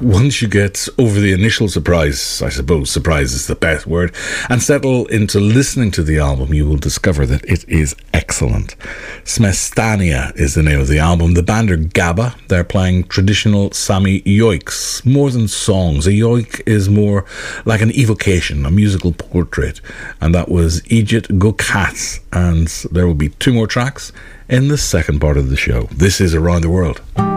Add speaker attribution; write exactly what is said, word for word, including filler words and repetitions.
Speaker 1: once you get over the initial surprise, I suppose surprise is the best word, and settle into listening to the album, you will discover that it is excellent. Smestania is the name of the album. The band are Gabba. They're playing traditional Sami yoiks. More than songs, a yoik is more like an evocation, a musical portrait. And that was Egypt Gokat. And there will be two more tracks in the second part of the show. This is Around the World.